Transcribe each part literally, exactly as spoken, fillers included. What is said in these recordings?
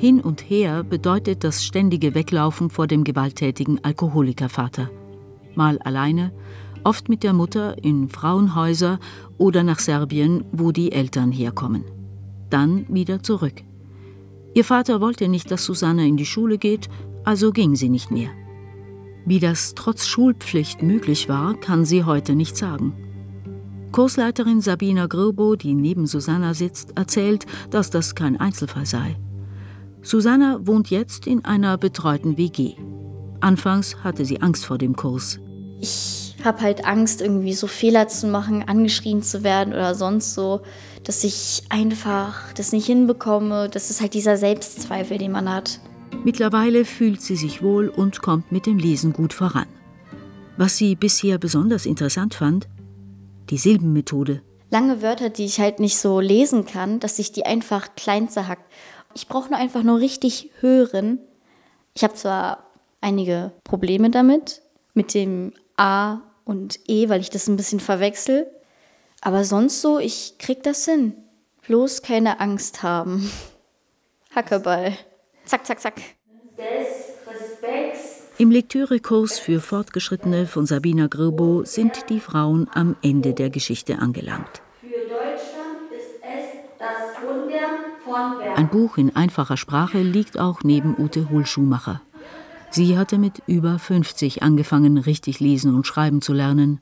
Hin und her bedeutet das ständige Weglaufen vor dem gewalttätigen Alkoholikervater. Mal alleine, oft mit der Mutter in Frauenhäuser oder nach Serbien, wo die Eltern herkommen. Dann wieder zurück. Ihr Vater wollte nicht, dass Susanna in die Schule geht, also ging sie nicht mehr. Wie das trotz Schulpflicht möglich war, kann sie heute nicht sagen. Kursleiterin Sabina Grbo, die neben Susanna sitzt, erzählt, dass das kein Einzelfall sei. Susanna wohnt jetzt in einer betreuten W G. Anfangs hatte sie Angst vor dem Kurs. Ich habe halt Angst, irgendwie so Fehler zu machen, angeschrien zu werden oder sonst so, dass ich einfach das nicht hinbekomme. Das ist halt dieser Selbstzweifel, den man hat. Mittlerweile fühlt sie sich wohl und kommt mit dem Lesen gut voran. Was sie bisher besonders interessant fand: die Silbenmethode. Lange Wörter, die ich halt nicht so lesen kann, dass sich die einfach klein zerhackt. Ich brauche nur einfach nur richtig hören. Ich habe zwar einige Probleme damit, mit dem A und E, weil ich das ein bisschen verwechsel. Aber sonst so, ich krieg das hin. Bloß keine Angst haben. Hackeball. Zack, zack, zack. Des Respekts. Im Lektürekurs für Fortgeschrittene von Sabina Grbo sind die Frauen am Ende der Geschichte angelangt. Für Deutschland ist es das Wunder von Bern. Ein Buch in einfacher Sprache liegt auch neben Ute Hohl-Schumacher. Sie hatte mit über fünfzig angefangen, richtig lesen und schreiben zu lernen.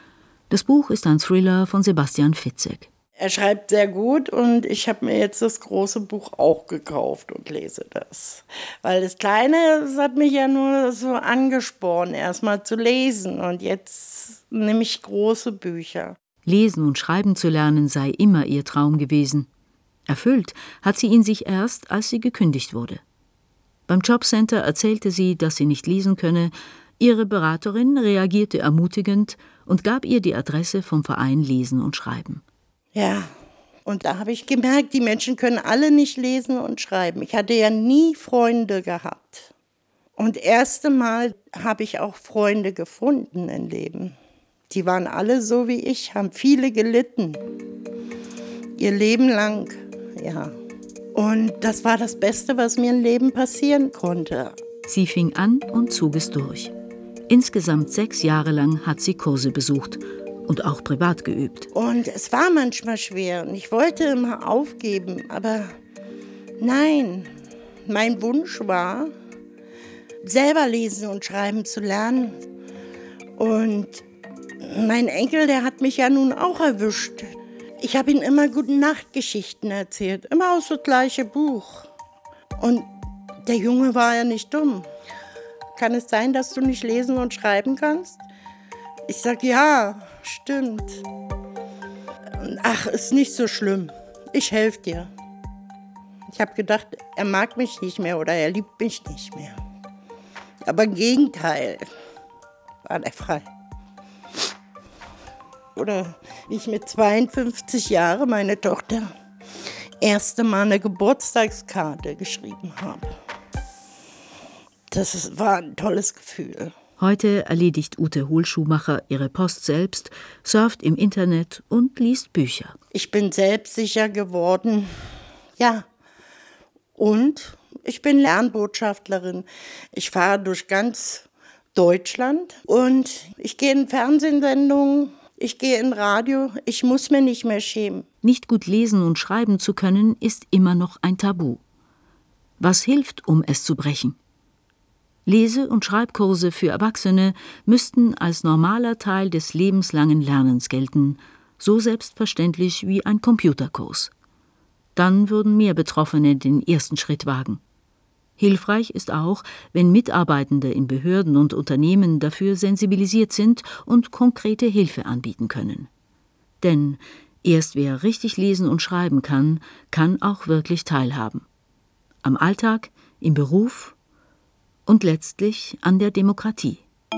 Das Buch ist ein Thriller von Sebastian Fitzek. Er schreibt sehr gut und ich habe mir jetzt das große Buch auch gekauft und lese das. Weil das Kleine, das hat mich ja nur so angespornt, erst mal zu lesen. Und jetzt nehme ich große Bücher. Lesen und schreiben zu lernen sei immer ihr Traum gewesen. Erfüllt hat sie ihn sich erst, als sie gekündigt wurde. Beim Jobcenter erzählte sie, dass sie nicht lesen könne. Ihre Beraterin reagierte ermutigend und gab ihr die Adresse vom Verein Lesen und Schreiben. Ja, und da habe ich gemerkt, die Menschen können alle nicht lesen und schreiben. Ich hatte ja nie Freunde gehabt. Und das erste Mal habe ich auch Freunde gefunden im Leben. Die waren alle so wie ich, haben viele gelitten. Ihr Leben lang, ja. Und das war das Beste, was mir im Leben passieren konnte. Sie fing an und zog es durch. Insgesamt sechs Jahre lang hat sie Kurse besucht und auch privat geübt. Und es war manchmal schwer und ich wollte immer aufgeben, aber nein, mein Wunsch war, selber lesen und schreiben zu lernen. Und mein Enkel, der hat mich ja nun auch erwischt. Ich habe ihm immer Gute-Nacht-Geschichten erzählt, immer aus dem gleichen Buch. Und der Junge war ja nicht dumm. Kann es sein, dass du nicht lesen und schreiben kannst? Ich sag, ja, stimmt. Ach, ist nicht so schlimm. Ich helfe dir. Ich habe gedacht, er mag mich nicht mehr oder er liebt mich nicht mehr. Aber im Gegenteil, war der frei. Oder wie ich mit zweiundfünfzig Jahren meine Tochter erste Mal eine Geburtstagskarte geschrieben habe. Das ist, war ein tolles Gefühl. Heute erledigt Ute Hohl-Schumacher ihre Post selbst, surft im Internet und liest Bücher. Ich bin selbstsicher geworden, ja. Und ich bin Lernbotschafterin. Ich fahre durch ganz Deutschland und ich gehe in Fernsehsendungen, ich gehe in Radio. Ich muss mir nicht mehr schämen. Nicht gut lesen und schreiben zu können, ist immer noch ein Tabu. Was hilft, um es zu brechen? Lese- und Schreibkurse für Erwachsene müssten als normaler Teil des lebenslangen Lernens gelten, so selbstverständlich wie ein Computerkurs. Dann würden mehr Betroffene den ersten Schritt wagen. Hilfreich ist auch, wenn Mitarbeitende in Behörden und Unternehmen dafür sensibilisiert sind und konkrete Hilfe anbieten können. Denn erst wer richtig lesen und schreiben kann, kann auch wirklich teilhaben. Am Alltag, im Beruf und letztlich an der Demokratie.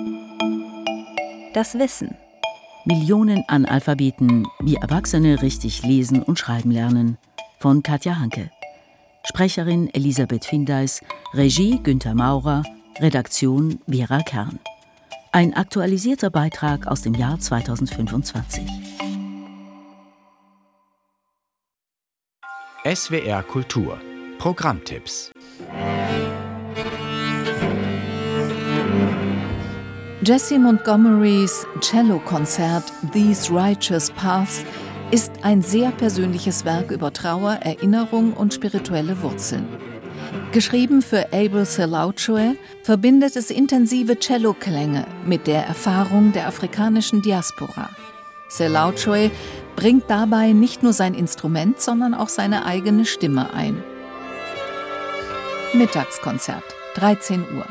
Das Wissen. Millionen Analphabeten, wie Erwachsene richtig lesen und schreiben lernen. Von Katja Hanke. Sprecherin Elisabeth Findeis, Regie Günther Maurer, Redaktion Vera Kern. Ein aktualisierter Beitrag aus dem Jahr zweitausendfünfundzwanzig. S W R Kultur. Programmtipps. Jessie Montgomerys Cellokonzert These Righteous Paths ist ein sehr persönliches Werk über Trauer, Erinnerung und spirituelle Wurzeln. Geschrieben für Abel Selauchoe, verbindet es intensive Celloklänge mit der Erfahrung der afrikanischen Diaspora. Selauchoe bringt dabei nicht nur sein Instrument, sondern auch seine eigene Stimme ein. Mittagskonzert, dreizehn Uhr.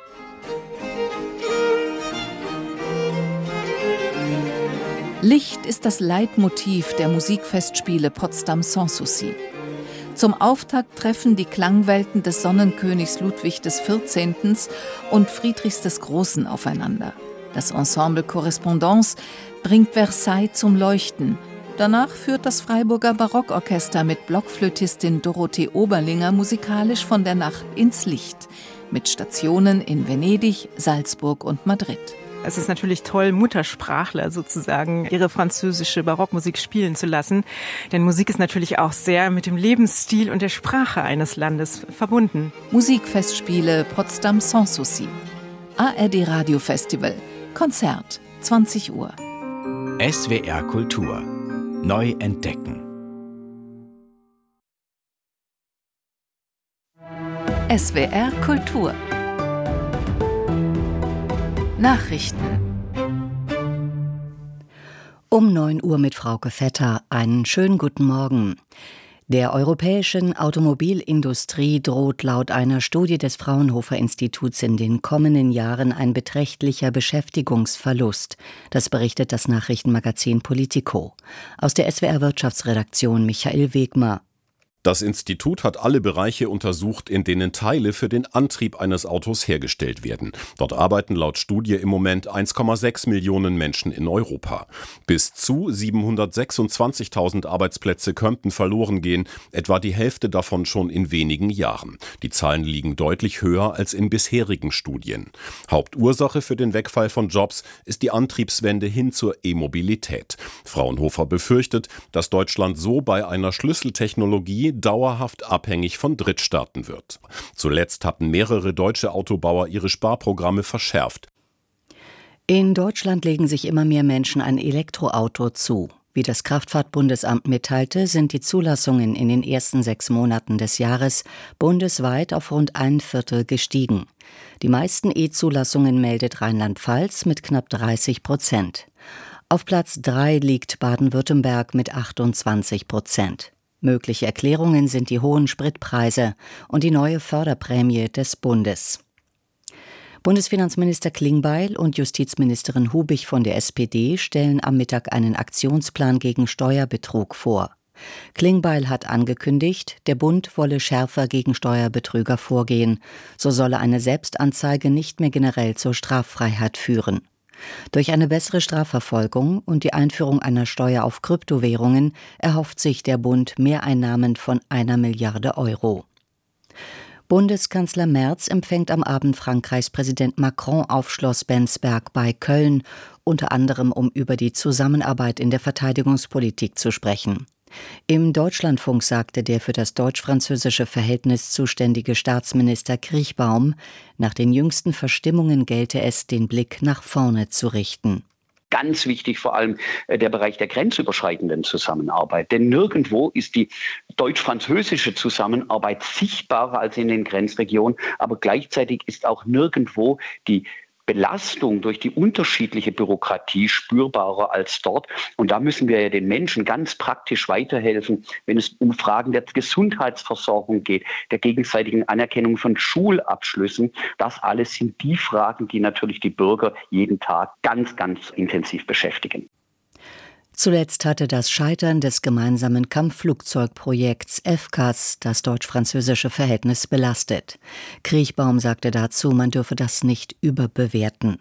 Licht ist das Leitmotiv der Musikfestspiele Potsdam Sans Souci. Zum Auftakt treffen die Klangwelten des Sonnenkönigs Ludwig des vierzehnten. und Friedrichs des Großen aufeinander. Das Ensemble Correspondance bringt Versailles zum Leuchten. Danach führt das Freiburger Barockorchester mit Blockflötistin Dorothee Oberlinger musikalisch von der Nacht ins Licht, mit Stationen in Venedig, Salzburg und Madrid. Es ist natürlich toll, Muttersprachler sozusagen ihre französische Barockmusik spielen zu lassen. Denn Musik ist natürlich auch sehr mit dem Lebensstil und der Sprache eines Landes verbunden. Musikfestspiele Potsdam Sans Souci. A R D Radio Festival. Konzert, zwanzig Uhr. S W R Kultur. Neu entdecken. S W R Kultur. Nachrichten. Um neun Uhr mit Frauke Vetter. Einen schönen guten Morgen. Der europäischen Automobilindustrie droht laut einer Studie des Fraunhofer Instituts in den kommenden Jahren ein beträchtlicher Beschäftigungsverlust. Das berichtet das Nachrichtenmagazin Politico. Aus der S W R Wirtschaftsredaktion Michael Wegmer. Das Institut hat alle Bereiche untersucht, in denen Teile für den Antrieb eines Autos hergestellt werden. Dort arbeiten laut Studie im Moment eins Komma sechs Millionen Menschen in Europa. Bis zu siebenhundertsechsundzwanzigtausend Arbeitsplätze könnten verloren gehen, etwa die Hälfte davon schon in wenigen Jahren. Die Zahlen liegen deutlich höher als in bisherigen Studien. Hauptursache für den Wegfall von Jobs ist die Antriebswende hin zur E-Mobilität. Fraunhofer befürchtet, dass Deutschland so bei einer Schlüsseltechnologie dauerhaft abhängig von Drittstaaten wird. Zuletzt hatten mehrere deutsche Autobauer ihre Sparprogramme verschärft. In Deutschland legen sich immer mehr Menschen ein Elektroauto zu. Wie das Kraftfahrtbundesamt mitteilte, sind die Zulassungen in den ersten sechs Monaten des Jahres bundesweit auf rund ein Viertel gestiegen. Die meisten E-Zulassungen meldet Rheinland-Pfalz mit knapp dreißig Prozent. Auf Platz drei liegt Baden-Württemberg mit achtundzwanzig Prozent. Mögliche Erklärungen sind die hohen Spritpreise und die neue Förderprämie des Bundes. Bundesfinanzminister Klingbeil und Justizministerin Hubig von der S P D stellen am Mittag einen Aktionsplan gegen Steuerbetrug vor. Klingbeil hat angekündigt, der Bund wolle schärfer gegen Steuerbetrüger vorgehen. So solle eine Selbstanzeige nicht mehr generell zur Straffreiheit führen. Durch eine bessere Strafverfolgung und die Einführung einer Steuer auf Kryptowährungen erhofft sich der Bund Mehreinnahmen von einer Milliarde Euro. Bundeskanzler Merz empfängt am Abend Frankreichs Präsident Macron auf Schloss Bensberg bei Köln, unter anderem um über die Zusammenarbeit in der Verteidigungspolitik zu sprechen. Im Deutschlandfunk sagte der für das deutsch-französische Verhältnis zuständige Staatsminister Kriechbaum, nach den jüngsten Verstimmungen gelte es, den Blick nach vorne zu richten. Ganz wichtig vor allem der Bereich der grenzüberschreitenden Zusammenarbeit. Denn nirgendwo ist die deutsch-französische Zusammenarbeit sichtbarer als in den Grenzregionen. Aber gleichzeitig ist auch nirgendwo die Belastung durch die unterschiedliche Bürokratie spürbarer als dort. Und da müssen wir ja den Menschen ganz praktisch weiterhelfen, wenn es um Fragen der Gesundheitsversorgung geht, der gegenseitigen Anerkennung von Schulabschlüssen. Das alles sind die Fragen, die natürlich die Bürger jeden Tag ganz, ganz intensiv beschäftigen. Zuletzt hatte das Scheitern des gemeinsamen Kampfflugzeugprojekts F C A S das deutsch-französische Verhältnis belastet. Kriechbaum sagte dazu, man dürfe das nicht überbewerten.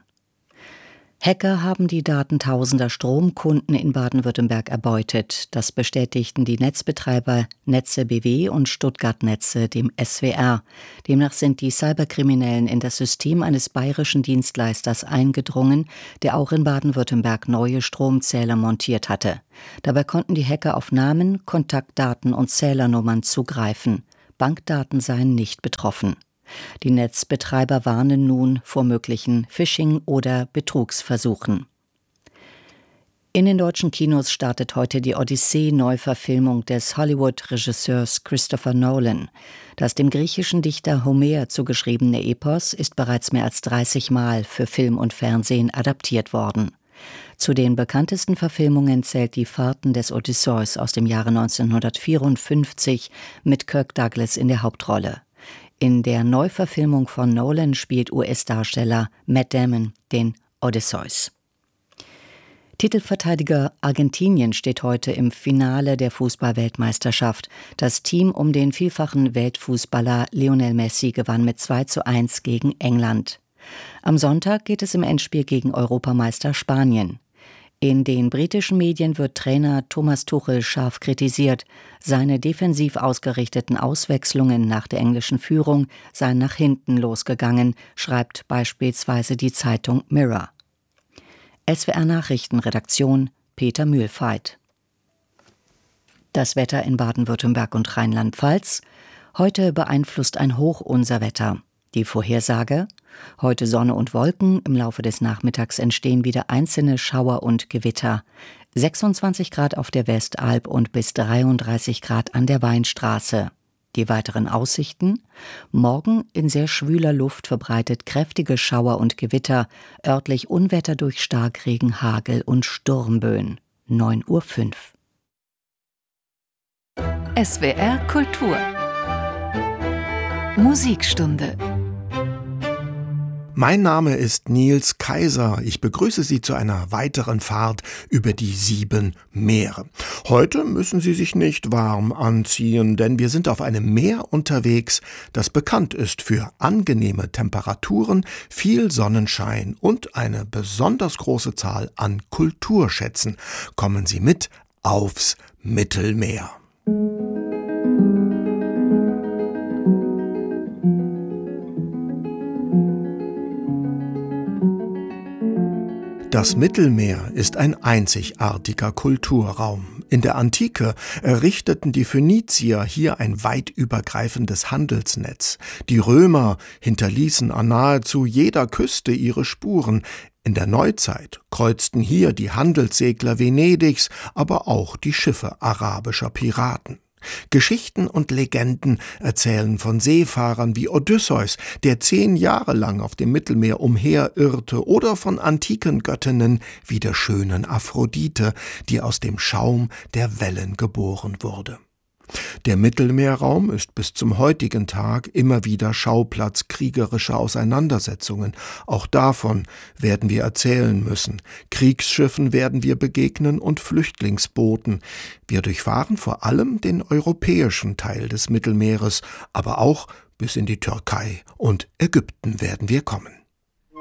Hacker haben die Daten tausender Stromkunden in Baden-Württemberg erbeutet. Das bestätigten die Netzbetreiber Netze B W und Stuttgart Netze dem S W R. Demnach sind die Cyberkriminellen in das System eines bayerischen Dienstleisters eingedrungen, der auch in Baden-Württemberg neue Stromzähler montiert hatte. Dabei konnten die Hacker auf Namen, Kontaktdaten und Zählernummern zugreifen. Bankdaten seien nicht betroffen. Die Netzbetreiber warnen nun vor möglichen Phishing- oder Betrugsversuchen. In den deutschen Kinos startet heute die Odyssee-Neuverfilmung des Hollywood-Regisseurs Christopher Nolan. Das dem griechischen Dichter Homer zugeschriebene Epos ist bereits mehr als dreißig Mal für Film und Fernsehen adaptiert worden. Zu den bekanntesten Verfilmungen zählt die Fahrten des Odysseus aus dem Jahre neunzehnhundertvierundfünfzig mit Kirk Douglas in der Hauptrolle. In der Neuverfilmung von Nolan spielt U S-Darsteller Matt Damon den Odysseus. Titelverteidiger Argentinien steht heute im Finale der Fußball-Weltmeisterschaft. Das Team um den vielfachen Weltfußballer Lionel Messi gewann mit zwei zu eins gegen England. Am Sonntag geht es im Endspiel gegen Europameister Spanien. In den britischen Medien wird Trainer Thomas Tuchel scharf kritisiert. Seine defensiv ausgerichteten Auswechslungen nach der englischen Führung seien nach hinten losgegangen, schreibt beispielsweise die Zeitung Mirror. S W R Nachrichtenredaktion Peter Mühlfeit. Das Wetter in Baden-Württemberg und Rheinland-Pfalz. Heute beeinflusst ein Hoch unser Wetter. Die Vorhersage: Heute Sonne und Wolken, im Laufe des Nachmittags entstehen wieder einzelne Schauer und Gewitter. sechsundzwanzig Grad auf der Westalb und bis dreiunddreißig Grad an der Weinstraße. Die weiteren Aussichten: Morgen in sehr schwüler Luft verbreitet kräftige Schauer und Gewitter, örtlich Unwetter durch Starkregen, Hagel und Sturmböen. neun Uhr fünf. S W R Kultur Musikstunde. Mein Name ist Nils Kaiser. Ich begrüße Sie zu einer weiteren Fahrt über die sieben Meere. Heute müssen Sie sich nicht warm anziehen, denn wir sind auf einem Meer unterwegs, das bekannt ist für angenehme Temperaturen, viel Sonnenschein und eine besonders große Zahl an Kulturschätzen. Kommen Sie mit aufs Mittelmeer. Das Mittelmeer ist ein einzigartiger Kulturraum. In der Antike errichteten die Phönizier hier ein weit übergreifendes Handelsnetz. Die Römer hinterließen an nahezu jeder Küste ihre Spuren. In der Neuzeit kreuzten hier die Handelssegler Venedigs, aber auch die Schiffe arabischer Piraten. Geschichten und Legenden erzählen von Seefahrern wie Odysseus, der zehn Jahre lang auf dem Mittelmeer umherirrte, oder von antiken Göttinnen wie der schönen Aphrodite, die aus dem Schaum der Wellen geboren wurde. Der Mittelmeerraum ist bis zum heutigen Tag immer wieder Schauplatz kriegerischer Auseinandersetzungen. Auch davon werden wir erzählen müssen. Kriegsschiffen werden wir begegnen und Flüchtlingsbooten. Wir durchfahren vor allem den europäischen Teil des Mittelmeeres, aber auch bis in die Türkei und Ägypten werden wir kommen.